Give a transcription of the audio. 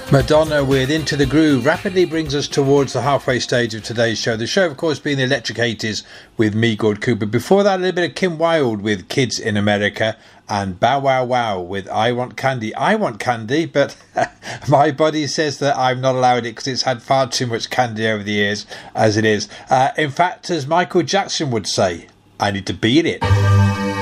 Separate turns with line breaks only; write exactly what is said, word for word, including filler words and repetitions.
Madonna with Into the Groove rapidly brings us towards the halfway stage of today's show. The show, of course, being the Electric eighties with me, Gord Cooper. Before that, a little bit of Kim Wilde with Kids in America, and Bow Wow Wow with I Want Candy. I want candy, but my body says that I'm not allowed it because it's had far too much candy over the years as it is. Uh, in fact, as Michael Jackson would say, I need to beat it.